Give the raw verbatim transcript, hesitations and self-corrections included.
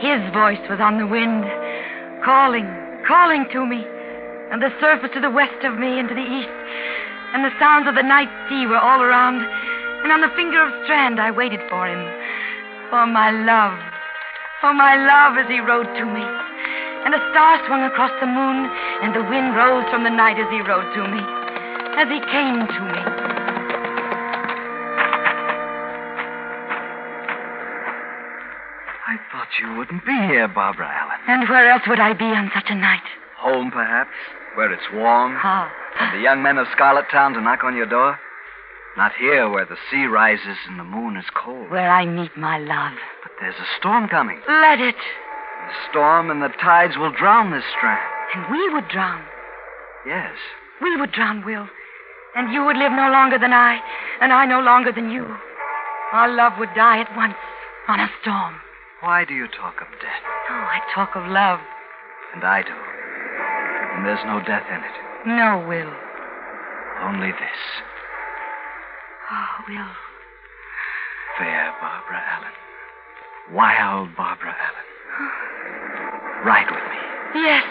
His voice was on the wind, calling, calling to me. And the surf was to the west of me and to the east. And the sounds of the night sea were all around. And on the finger of strand I waited for him. For my love. For my love as he rode to me. And a star swung across the moon. And the wind rose from the night as he rode to me. As he came to me. I thought you wouldn't be here, Barbara Allen. And where else would I be on such a night? Home, perhaps, where it's warm. Ah. And the young men of Scarlet Town to knock on your door. Not here, where the sea rises and the moon is cold. Where I meet my love. But there's a storm coming. Let it. The storm and the tides will drown this strand. And we would drown. Yes. We would drown, Will. And you would live no longer than I, and I no longer than you. Our love would die at once on a storm. Why do you talk of death? Oh, I talk of love. And I do. And there's no death in it. No, Will. Only this. Oh, Will. Fair Barbara Allen. Wild Barbara Allen. Ride with me. Yes.